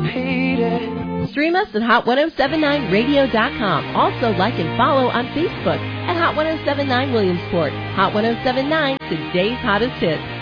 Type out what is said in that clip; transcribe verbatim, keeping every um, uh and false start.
repeat it. Stream us at hot ten seventy-nine radio dot com. Also like and follow on Facebook at Hot ten seventy-nine Williamsport. Hot ten seventy-nine, today's hottest hits.